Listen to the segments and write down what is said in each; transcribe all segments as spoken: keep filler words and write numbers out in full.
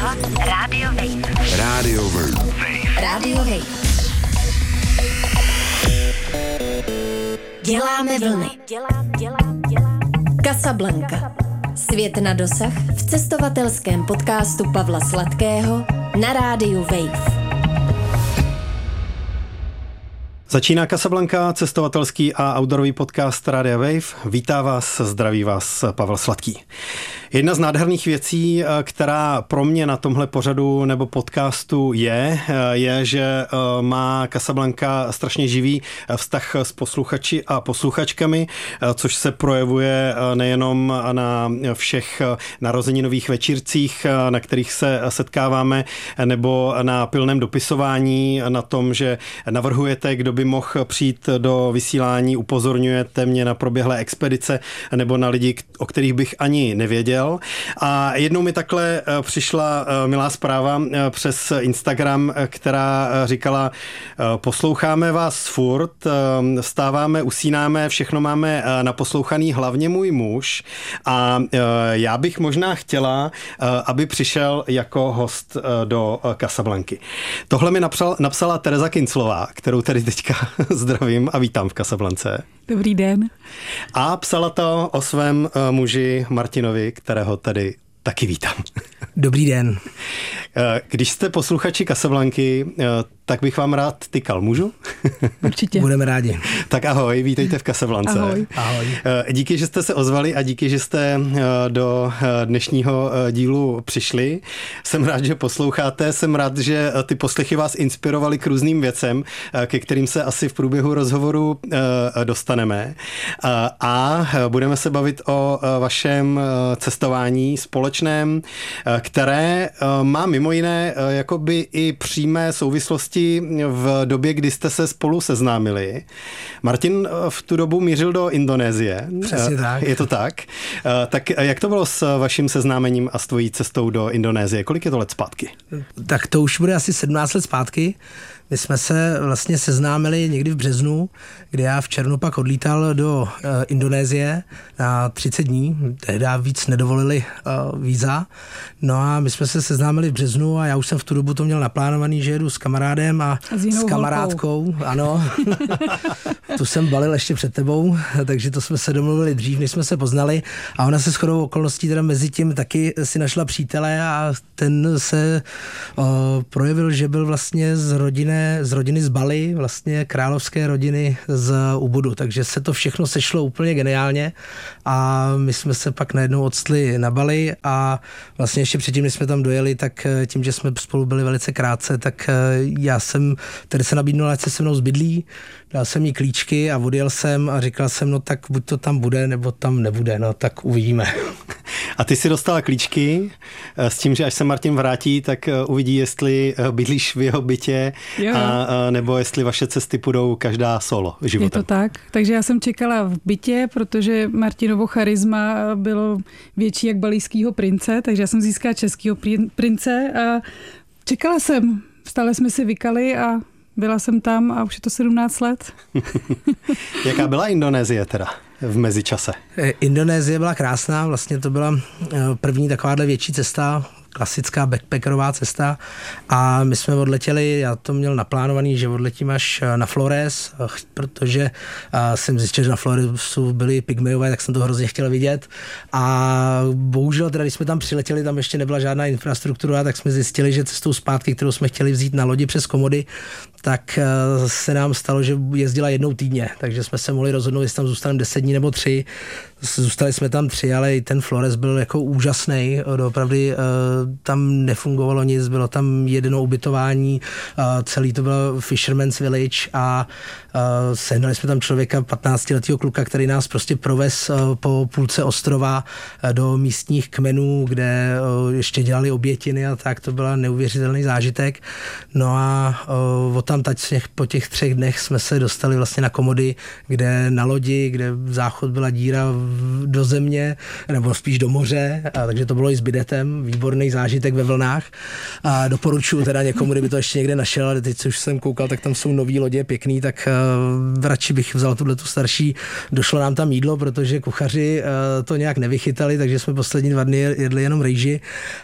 Rádio Wave. Rádio Wave. Rádio Wave. Děláme vlny. Dělám, dělám, dělám. Casablanca. Svět na dosah v cestovatelském podcastu Pavla Sladkého na Rádiu Wave. Začíná Casablanca, cestovatelský a outdoorový podcast Rádia Wave. Vítá vás, zdraví vás Pavel Sladký. Jedna z nádherných věcí, která pro mě na tomhle pořadu nebo podcastu je, je, že má Casablanca strašně živý vztah s posluchači a posluchačkami, což se projevuje nejenom na všech narozeninových večírcích, na kterých se setkáváme, nebo na pilném dopisování, na tom, že navrhujete, kdo by mohl přijít do vysílání, upozorňujete mě na proběhlé expedice nebo na lidi, o kterých bych ani nevěděl. A jednou mi takhle přišla milá zpráva přes Instagram, která říkala: posloucháme vás furt, vstáváme, usínáme, všechno máme naposlouchaný, hlavně můj muž, a já bych možná chtěla, aby přišel jako host do Casablanky. Tohle mi napsal, napsala Tereza Kinclová, kterou tady teďka zdravím a vítám v Casablance. Dobrý den. A psala to o svém muži Martinovi, kterého tady taky vítám. Dobrý den. Když jste posluchači Casablanky, tak bych vám rád tykal. Můžu? Určitě. Budeme rádi. Tak ahoj, vítejte v Casablance. Ahoj. Ahoj. Díky, že jste se ozvali a díky, že jste do dnešního dílu přišli. Jsem rád, že posloucháte, jsem rád, že ty poslechy vás inspirovaly k různým věcem, ke kterým se asi v průběhu rozhovoru dostaneme. A budeme se bavit o vašem cestování společném, které má mimo jiné jakoby i přímé souvislosti v době, kdy jste se spolu seznámili. Martin v tu dobu mířil do Indonésie. Přesně tak. Je to tak? Tak jak to bylo s vaším seznámením a s tvojí cestou do Indonésie? Kolik je to let zpátky? Tak to už bude asi sedmnáct let zpátky. My jsme se vlastně seznámili někdy v březnu, kdy já v červnu pak odlítal do e, Indonésie na třicet dní. Tehdy víc nedovolili e, víza. No a my jsme se seznámili v březnu a já už jsem v tu dobu to měl naplánovaný, že jedu s kamarádem a s, s kamarádkou. Holkou. Ano. Tu jsem balil ještě před tebou, takže to jsme se domluvili dřív, než jsme se poznali. A ona se shodou okolností teda mezi tím taky si našla přítele a ten se o, projevil, že byl vlastně z rodiny z rodiny z Bali, vlastně královské rodiny z Ubudu, takže se to všechno sešlo úplně geniálně a my jsme se pak najednou odstli na Bali a vlastně ještě předtím, než jsme tam dojeli, tak tím, že jsme spolu byli velice krátce, tak já jsem tedy se nabídnul, ať se se mnou zbydlí, dal jsem jí klíčky a odjel jsem a říkal jsem, no tak buď to tam bude, nebo tam nebude, no tak uvidíme. A ty si dostala klíčky s tím, že až se Martin vrátí, tak uvidí, jestli bydlíš v jeho bytě, a, nebo jestli vaše cesty půjdou každá solo životem. Je to tak. Takže já jsem čekala v bytě, protože Martinovo charisma bylo větší jak balijského prince, takže já jsem získala českého prince a čekala jsem. Stále jsme si vykali a byla jsem tam a už je to sedmnáct let. Jaká byla Indonésie teda v mezičase? Indonésie byla krásná, vlastně to byla první takováhle větší cesta, klasická backpackerová cesta a my jsme odletěli, já to měl naplánovaný, že odletím až na Flores, protože jsem zjistil, že na Floresu byli pygmejové, tak jsem to hrozně chtěl vidět a bohužel teda, když jsme tam přiletěli, tam ještě nebyla žádná infrastruktura, tak jsme zjistili, že cestou zpátky, kterou jsme chtěli vzít na lodi přes Komody, tak se nám stalo, že jezdila jednou týdně, takže jsme se mohli rozhodnout, jestli tam zůstaneme deset dní nebo tři. Zůstali jsme tam tři, ale i ten Flores byl jako úžasný, opravdu tam nefungovalo nic, bylo tam jedno ubytování, celý to bylo Fisherman's Village a sehnali jsme tam člověka, patnáctiletého kluka, který nás prostě provez po půlce ostrova do místních kmenů, kde ještě dělali obětiny a tak, to byl neuvěřitelný zážitek. No a od tam teď po těch třech dnech jsme se dostali vlastně na Komody, kde na lodi, kde v záchod byla díra do země, nebo spíš do moře, a takže to bylo i s bidetem, výborný zážitek ve vlnách. A doporučuji teda někomu, kdyby to ještě někde našel, ale teď, co už jsem koukal, tak tam jsou nový lodě, pěkný, tak uh, radši bych vzal tuhletu starší. Došlo nám tam jídlo, protože kuchaři uh, to nějak nevychytali, takže jsme poslední dva dny jedli jenom rejži,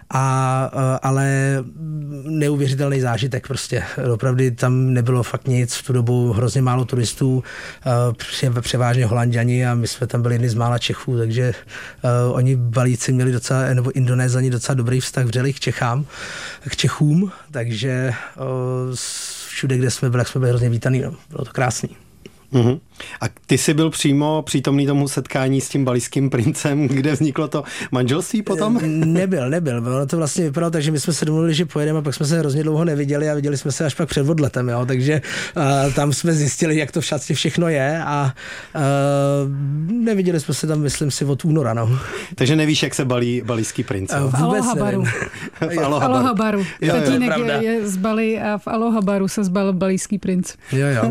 a, uh, ale neuvěřitelný zážitek prostě. Opravdu tam nebylo fakt nic, v tu dobu hrozně málo turistů, uh, převážně Holanďani, a my jsme tam byli jedni z mála Čechů, takže uh, oni Balíci měli docela, nebo Indonézani docela dobrý vztah vřeli k Čechám, k Čechům, takže uh, všude, kde jsme byli, jsme byli hrozně vítaný, no. Bylo to krásný. Uhum. A ty jsi byl přímo přítomný tomu setkání s tím balijským princem, kde vzniklo to manželství potom? Nebyl, nebyl. Ono to vlastně vypadalo tak, že my jsme se domluvili, že pojedeme, a pak jsme se hrozně dlouho neviděli a viděli jsme se až pak před odletem, jo? Takže uh, tam jsme zjistili, jak to v šatě všechno je, a uh, neviděli jsme se tam, myslím si, od února. No. Takže nevíš, jak se balí balijský princ? Uh, v Alohabaru. v Alohabaru. Tatínek je, je z Bali a v Alohabaru se zbalil balijský princ. Jo, jo.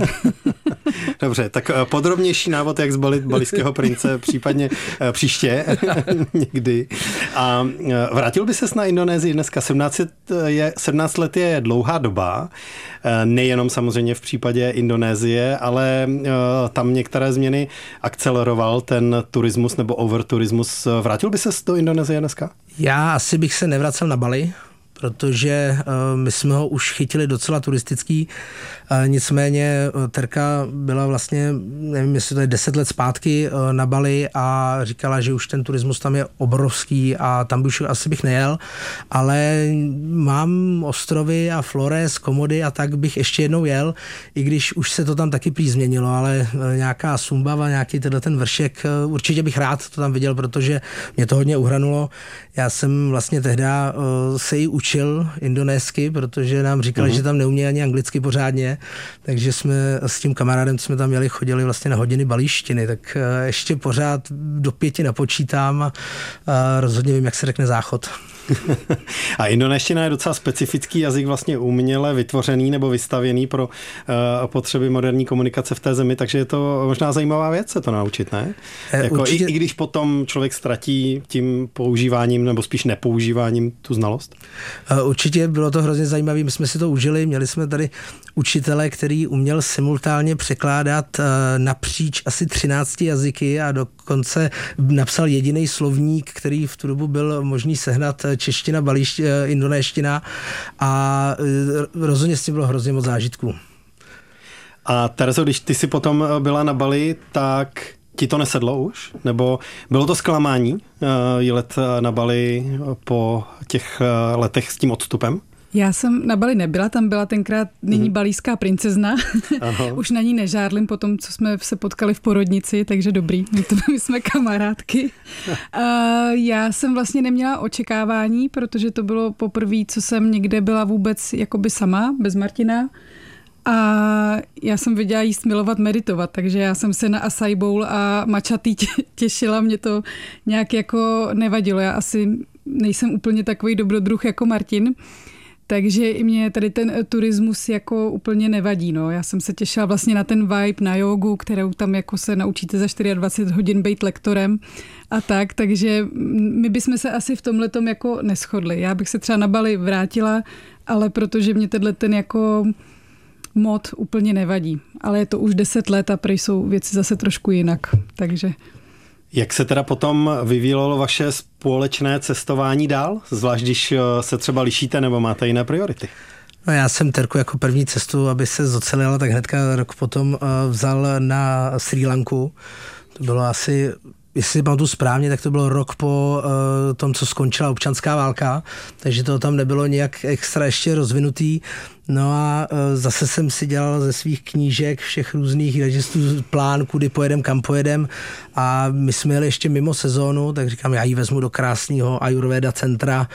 Dobře, tak podrobnější návod, jak zbalit balijského prince, případně příště někdy. A vrátil by ses na Indonésii dneska? sedmnáct, je, sedmnáct let je dlouhá doba, nejenom samozřejmě v případě Indonésie, ale tam některé změny akceleroval ten turismus nebo overturismus. Vrátil by ses do Indonésie dneska? Já asi bych se nevracel na Bali, protože uh, my jsme ho už chytili docela turistický. Uh, nicméně uh, Terka byla vlastně, nevím, jestli to je deset let zpátky uh, na Bali a říkala, že už ten turismus tam je obrovský a tam by už asi bych nejel, ale mám ostrovy a Flores, Komody a tak bych ještě jednou jel, i když už se to tam taky prý změnilo, ale uh, nějaká Sumbava, nějaký tenhle ten vršek, uh, určitě bych rád to tam viděl, protože mě to hodně uhranulo. Já jsem vlastně tehdy uh, se jí učil indonésky, protože nám říkali, uh-huh. že tam neumějí ani anglicky pořádně, takže jsme s tím kamarádem, co jsme tam měli, chodili vlastně na hodiny balíštiny, tak uh, ještě pořád do pěti napočítám a uh, rozhodně vím, jak se řekne záchod. A indonéština je docela specifický jazyk, vlastně uměle vytvořený nebo vystavěný pro uh, potřeby moderní komunikace v té zemi, takže je to možná zajímavá věc se to naučit, ne? E, jako určitě... i, I když potom člověk ztratí tím používáním nebo spíš nepoužíváním tu znalost? Určitě bylo to hrozně zajímavé, my jsme si to užili, měli jsme tady učitele, který uměl simultánně překládat uh, napříč asi třinácti jazyky a dokonce napsal jediný slovník, který v tu dobu byl možný sehnat, čeština, balíš, indonéština, a rozhodně s tím bylo hrozně moc zážitků. A Terezo, když ty si potom byla na Bali, tak ti to nesedlo už? Nebo bylo to zklamání uh, let na Bali po těch uh, letech s tím odstupem? Já jsem na Bali nebyla, tam byla tenkrát nyní balijská princezna. Už na ní nežárlim po tom, co jsme se potkali v porodnici, takže dobrý, my, to, my jsme kamarádky. A já jsem vlastně neměla očekávání, protože to bylo poprvé, co jsem někde byla vůbec jakoby sama, bez Martina. A já jsem viděla jíst, milovat, meditovat, takže já jsem se na acai bowl a matcha tea těšila, mě to nějak jako nevadilo. Já asi nejsem úplně takový dobrodruh jako Martin, takže i mě tady ten turismus jako úplně nevadí. No. Já jsem se těšila vlastně na ten vibe, na jogu, kterou tam jako se naučíte za dvacet čtyři hodin být lektorem a tak, takže my bychom se asi v tomhletom jako neshodli. Já bych se třeba na Bali vrátila, ale protože mě tenhle ten jako mod úplně nevadí. Ale je to už deset let a prej jsou věci zase trošku jinak, takže... Jak se teda potom vyvíjelo vaše společné cestování dál? Zvlášť, když se třeba lišíte nebo máte jiné priority? No, já jsem Terku jako první cestu, aby se zocelila, tak hnedka rok potom vzal na Srí Lanku. To bylo asi, jestli si pamatuju správně, tak to bylo rok po uh, tom, co skončila občanská válka, takže to tam nebylo nějak extra ještě rozvinutý. No a uh, zase jsem si dělal ze svých knížek všech různých registrů plán, kudy pojedem, kam pojedem, a my jsme jeli ještě mimo sezónu, tak říkám, já ji vezmu do krásného Ayurveda centra,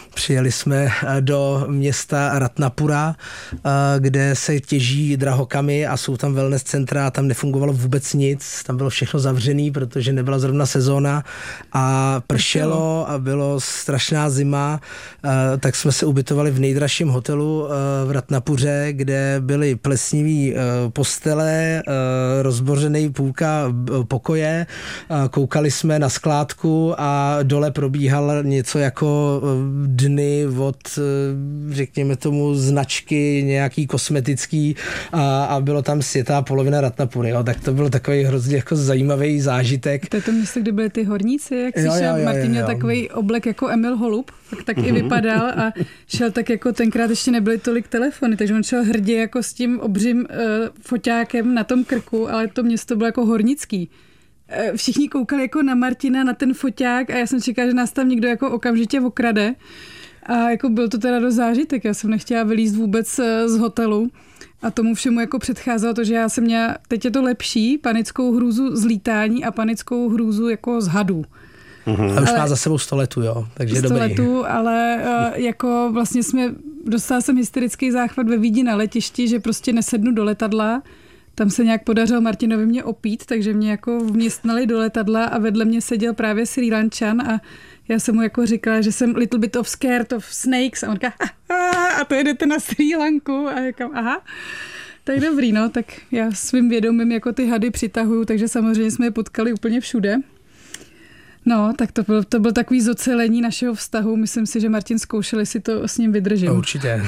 Přijeli jsme do města Ratnapura, kde se těží drahokamy a jsou tam wellness centra, tam nefungovalo vůbec nic, tam bylo všechno zavřený, protože nebyla zrovna sezóna a pršelo a bylo strašná zima, tak jsme se ubytovali v nejdražším hotelu v Ratnapuře, kde byly plesnivý postele, rozbořený půlka pokoje, koukali jsme na skládku a dole probíhal něco jako dny od, řekněme tomu, značky nějaký kosmetický a, a bylo tam světá polovina Ratnapury, jo. Tak to byl takový hrozně jako zajímavý zážitek. To je to místo, kde byli ty horníci, jak si šel, Martin měl takový oblek jako Emil Holub, tak, tak i vypadal a šel tak jako tenkrát ještě nebyly tolik telefony, takže on šel hrdě jako s tím obřím uh, foťákem na tom krku, ale to město bylo jako hornický. Uh, všichni koukali jako na Martina, na ten foťák a já jsem čekala, že nás tam někdo jako okamžitě okrade. A jako byl to teda dost zážitek, já jsem nechtěla vylízt vůbec uh, z hotelu. A tomu všemu jako předcházelo to, že já jsem měla, teď je to lepší, panickou hrůzu z lítání a panickou hrůzu jako z hadů. Mm-hmm. A už má za sebou sto letů, jo, takže sto dobrý. letů, ale uh, jako vlastně jsme, dostala jsem hysterický záchvat ve Vídni na letišti, že prostě nesednu do letadla, tam se nějak podařilo Martinovi mě opít, takže mě jako vměstnali do letadla a vedle mě seděl právě Srí Lančan a já jsem mu jako říkala, že jsem little bit of scared of snakes a on říká, a to jedete na Srí Lanku a říkám, aha. Tak dobrý, no, tak já svým vědomím jako ty hady přitahuju, takže samozřejmě jsme je potkali úplně všude. No, tak to byl, to byl takový zocelení našeho vztahu. Myslím si, že Martin zkoušel, jestli to s ním vydržím. No, určitě.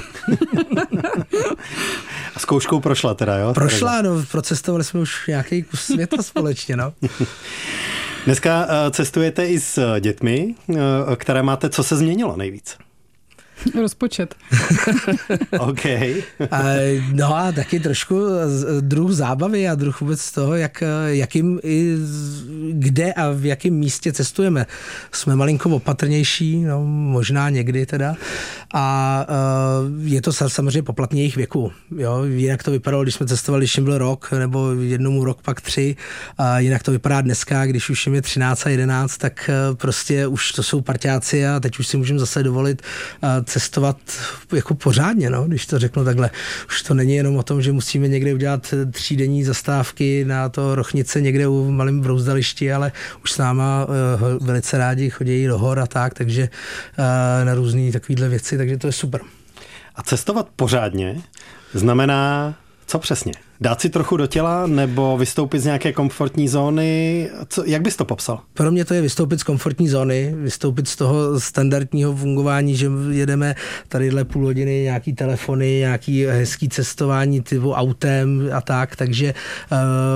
A zkouškou prošla teda, jo? Prošla, no, procestovali jsme už nějaký kus světa společně, no. Dneska cestujete i s dětmi, které máte. Co se změnilo nejvíc? Rozpočet. OK. A, no a taky trošku druh zábavy a druh vůbec toho, jak, jakým i kde a v jakém místě cestujeme. Jsme malinko opatrnější, no, možná někdy teda. A je to samozřejmě poplatně jejich věku. Jo? Jinak to vypadalo, když jsme cestovali, když jim byl rok, nebo jednomu rok, pak tři. A jinak to vypadá dneska, když už jim je třináct a jedenáct, tak prostě už to jsou parťáci a teď už si můžeme zase dovolit cestovat jako pořádně, no, když to řeknu takhle. Už to není jenom o tom, že musíme někde udělat třídenní zastávky na to Rochnice někde u malém brouzdališti, ale už s náma uh, velice rádi chodí do hor a tak, takže uh, na různý takovýhle věci, takže to je super. A cestovat pořádně znamená co přesně? Dát si trochu do těla nebo vystoupit z nějaké komfortní zóny? Co, jak bys to popsal? Pro mě to je vystoupit z komfortní zóny, vystoupit z toho standardního fungování, že jedeme tadyhle půl hodiny, nějaký telefony, nějaký hezký cestování typu autem a tak, takže uh,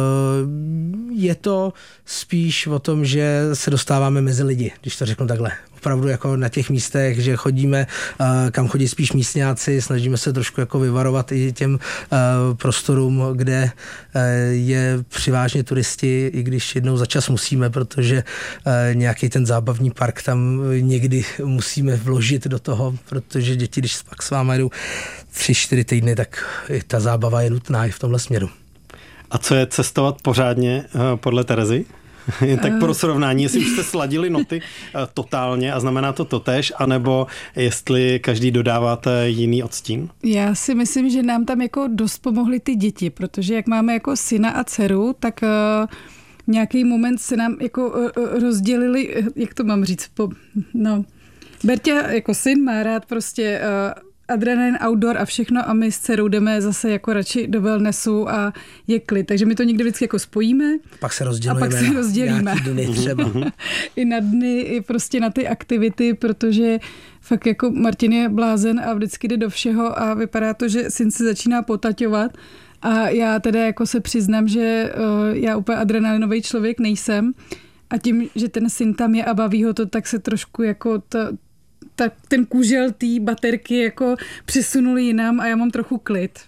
je to spíš o tom, že se dostáváme mezi lidi, když to řeknu takhle. Opravdu jako na těch místech, že chodíme, kam chodí spíš místňáci, snažíme se trošku jako vyvarovat i těm prostorům, kde je přivážně turisti, i když jednou za čas musíme, protože nějaký ten zábavní park tam někdy musíme vložit do toho, protože děti, když pak s váma jdou tři, čtyři týdny, tak i ta zábava je nutná i v tomhle směru. A co je cestovat pořádně podle Terezy? Jen tak pro srovnání, jestli už jste sladili noty totálně a znamená to totéž, anebo jestli každý dodáváte jiný odstín? Já si myslím, že nám tam jako dost pomohly ty děti, protože jak máme jako syna a dceru, tak uh, nějaký moment se nám jako uh, rozdělili, jak to mám říct, po, no, Berťa jako syn má rád prostě uh, adrenalin, outdoor a všechno a my s dcerou jdeme zase jako radši do wellnessu a je klid. Takže my to někdy vždycky jako spojíme. Pak se rozdělujeme. A pak se rozdělíme. Dny třeba. I na dny, i prostě na ty aktivity, protože fakt jako Martin je blázen a vždycky jde do všeho a vypadá to, že syn se začíná potaťovat. A já teda jako se přiznám, že uh, já úplně adrenalinový člověk nejsem. A tím, že ten syn tam je a baví ho to, tak se trošku jako ta, tak ten kůžel té baterky jako přesunuli jinam a já mám trochu klid.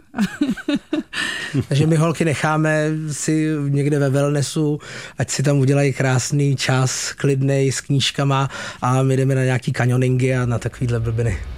Takže my holky necháme si někde ve wellnessu, ať si tam udělají krásný čas, klidnej, s knížkama a my jdeme na nějaký kanioningy a na takovýhle blbiny.